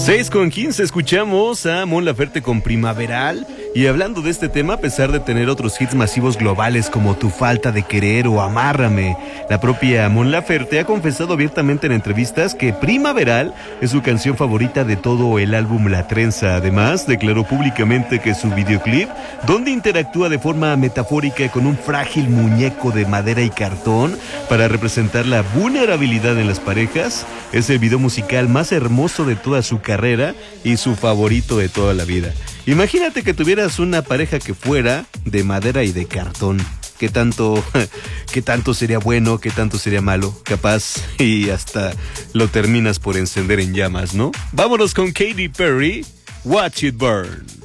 6:15 escuchamos a Mon Laferte con Primaveral. Y hablando de este tema, a pesar de tener otros hits masivos globales como Tu falta de querer o Amárrame, la propia Mon Laferte ha confesado abiertamente en entrevistas que Primaveral es su canción favorita de todo el álbum La Trenza. Además, declaró públicamente que su videoclip, donde interactúa de forma metafórica con un frágil muñeco de madera y cartón para representar la vulnerabilidad en las parejas, es el video musical más hermoso de toda su carrera y su favorito de toda la vida. Imagínate que tuvieras una pareja que fuera de madera y de cartón. ¿Qué tanto sería bueno? ¿Qué tanto sería malo? Capaz y hasta lo terminas por encender en llamas, ¿no? Vámonos con Katy Perry, Watch It Burn.